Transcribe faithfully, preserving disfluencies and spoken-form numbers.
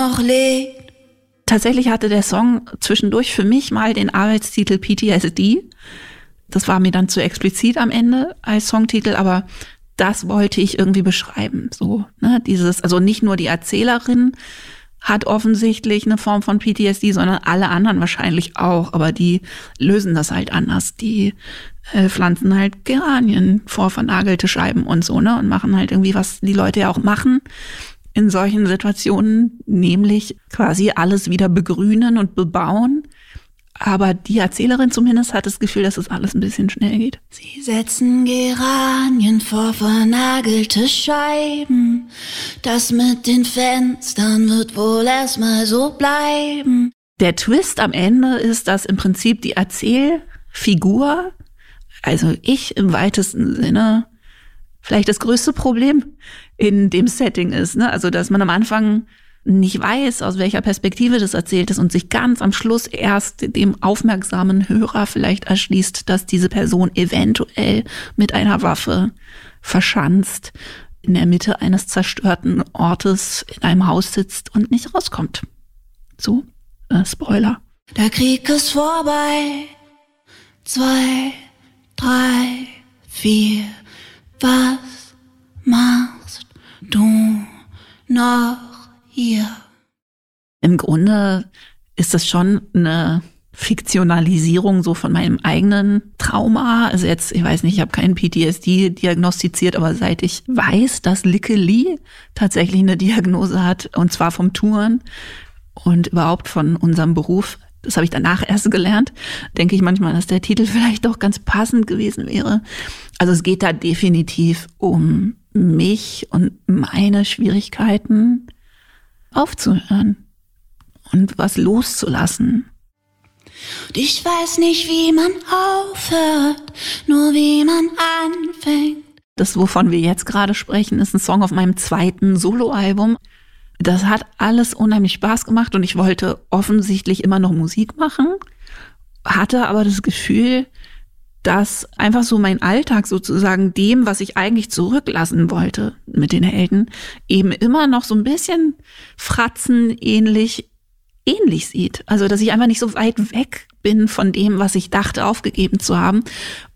noch lebt. Tatsächlich hatte der Song zwischendurch für mich mal den Arbeitstitel P T S D. Das war mir dann zu explizit am Ende als Songtitel, aber das wollte ich irgendwie beschreiben. So, ne, dieses, also nicht nur die Erzählerin hat offensichtlich eine Form von P T S D, sondern alle anderen wahrscheinlich auch, aber die lösen das halt anders. Die äh, pflanzen halt Geranien vor vernagelte Scheiben und so, ne, und machen halt irgendwie, was die Leute ja auch machen in solchen Situationen, nämlich quasi alles wieder begrünen und bebauen. Aber die Erzählerin zumindest hat das Gefühl, dass es das alles ein bisschen schnell geht. Sie setzen Geranien vor vernagelte Scheiben. Das mit den Fenstern wird wohl erstmal so bleiben. Der Twist am Ende ist, dass im Prinzip die Erzählfigur, also ich im weitesten Sinne, vielleicht das größte Problem in dem Setting ist, ne? Also, dass man am Anfang nicht weiß, aus welcher Perspektive das erzählt ist und sich ganz am Schluss erst dem aufmerksamen Hörer vielleicht erschließt, dass diese Person eventuell mit einer Waffe verschanzt in der Mitte eines zerstörten Ortes in einem Haus sitzt und nicht rauskommt. So, äh, Spoiler. Der Krieg ist vorbei. Zwei, drei, vier. Was machst du noch hier? Im Grunde ist das schon eine Fiktionalisierung so von meinem eigenen Trauma. Also jetzt, ich weiß nicht, ich habe keinen P T S D diagnostiziert, aber seit ich weiß, dass Lykke Li tatsächlich eine Diagnose hat, und zwar vom Touren und überhaupt von unserem Beruf, das habe ich danach erst gelernt, denke ich manchmal, dass der Titel vielleicht doch ganz passend gewesen wäre. Also es geht da definitiv um mich und meine Schwierigkeiten, aufzuhören und was loszulassen. Und ich weiß nicht, wie man aufhört, nur wie man anfängt. Das, wovon wir jetzt gerade sprechen, ist ein Song auf meinem zweiten Soloalbum. Das hat alles unheimlich Spaß gemacht und ich wollte offensichtlich immer noch Musik machen, hatte aber das Gefühl, dass einfach so mein Alltag sozusagen dem, was ich eigentlich zurücklassen wollte mit den Helden, eben immer noch so ein bisschen Fratzen ähnlich, ähnlich sieht. Also, dass ich einfach nicht so weit weg bin von dem, was ich dachte, aufgegeben zu haben.